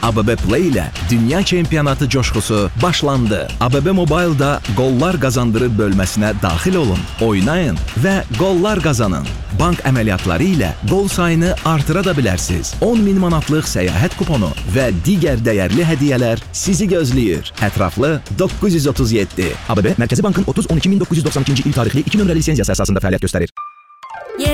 ABB Play ilə Dünya Çempionatı coşqusu başlandı. ABB Mobile'da qollar qazandırır bölməsinə daxil olun, oynayın və qollar qazanın. Bank əməliyyatları ilə qol sayını artıra da bilərsiniz. 10.000 manatlıq səyahət kuponu və digər dəyərli hədiyyələr sizi gözləyir. Ətraflı 937. ABB Mərkəzi Bankın 30-12-1992-ci il tarixli 2 nömrəli lisenziyası əsasında fəaliyyət göstərir.